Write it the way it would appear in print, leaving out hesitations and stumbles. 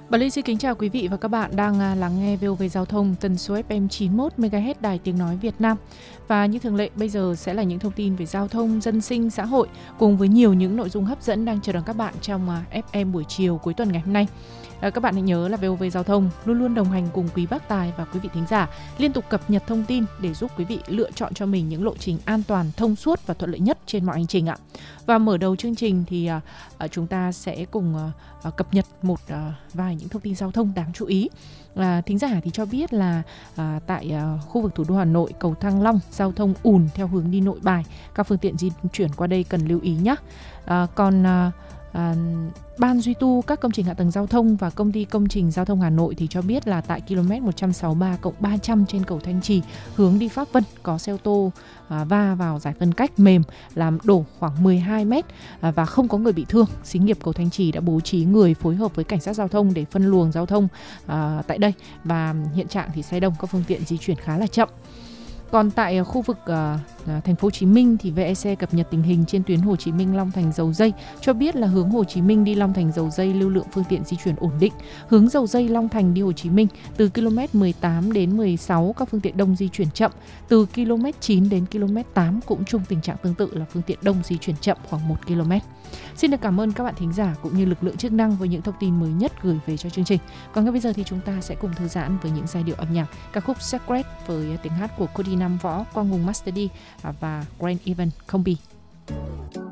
Bà Linh xin kính chào quý vị và các bạn đang lắng nghe VOV Giao thông tần số FM 91 MHz Đài Tiếng Nói Việt Nam. Và như thường lệ bây giờ sẽ là những thông tin về giao thông, dân sinh, xã hội cùng với nhiều những nội dung hấp dẫn đang chờ đón các bạn trong FM buổi chiều cuối tuần ngày hôm nay. Các bạn hãy nhớ là VOV Giao thông luôn luôn đồng hành cùng quý bác tài và quý vị thính giả, liên tục cập nhật thông tin để giúp quý vị lựa chọn cho mình những lộ trình an toàn, thông suốt và thuận lợi nhất trên mọi hành trình ạ. Và mở đầu chương trình thì chúng ta sẽ cùng cập nhật một vài những thông tin giao thông đáng chú ý. Thính giả thì cho biết là tại khu vực thủ đô Hà Nội, cầu Thăng Long, giao thông ùn theo hướng đi Nội Bài. Các phương tiện di chuyển qua đây cần lưu ý nhé. Còn Ban duy tu các công trình hạ tầng giao thông và công ty công trình giao thông Hà Nội thì cho biết là tại km 163+300 trên cầu Thanh Trì hướng đi Pháp Vân có xe ô tô va vào giải phân cách mềm làm đổ khoảng 12 mét và không có người bị thương. Xí nghiệp cầu Thanh Trì đã bố trí người phối hợp với cảnh sát giao thông để phân luồng giao thông tại đây, và hiện trạng thì xe đông, các phương tiện di chuyển khá là chậm. Còn tại khu vực thành phố Hồ Chí Minh thì VEC cập nhật tình hình trên tuyến Hồ Chí Minh Long Thành Dầu Dây, cho biết là hướng Hồ Chí Minh đi Long Thành Dầu Dây lưu lượng phương tiện di chuyển ổn định. Hướng Dầu Dây Long Thành đi Hồ Chí Minh từ km 18 đến 16 các phương tiện đông di chuyển chậm. Từ km 9 đến km 8 cũng chung tình trạng tương tự là phương tiện đông di chuyển chậm khoảng 1 km. Xin được cảm ơn các bạn thính giả cũng như lực lượng chức năng với những thông tin mới nhất gửi về cho chương trình. Còn ngay bây giờ thì chúng ta sẽ cùng thư giãn với những giai điệu âm nhạc ca khúc Secret với tiếng hát của Cody Nam Võ, Quang Hùng Master D và Grand Evan Combi.